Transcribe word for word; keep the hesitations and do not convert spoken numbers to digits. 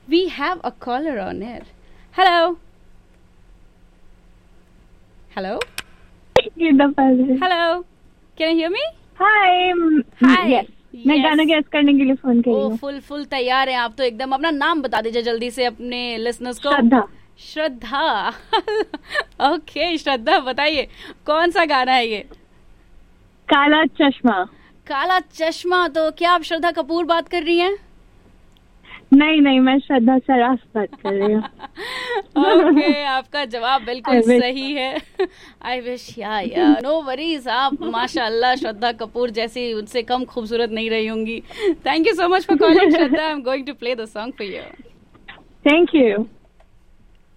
We have a caller on air. Hello. Hello. Hello. Can you hear me? Hi. Hi. Yes. मैं गाना guess करने के लिए phone कर रही ओ हूँ। फुल फुल तैयार हैं आप तो एकदम। अपना नाम बता दीजिए जल्दी से अपने लिसनर्स को। श्रद्धा। श्रद्धा। ओके श्रद्धा, बताइए कौन सा गाना है ये? काला चश्मा। काला चश्मा। तो क्या आप श्रद्धा कपूर बात कर रही हैं? नहीं नहीं, मैं श्रद्धा सराफ बात कर रही हूँ। ओके, आपका जवाब बिल्कुल सही है। आई विश या या नो वरीज, आप माशाल्लाह श्रद्धा कपूर जैसी उनसे कम खूबसूरत नहीं रही होंगी। Thank you so much for calling Shraddha. I am going to play the song for you. Thank you.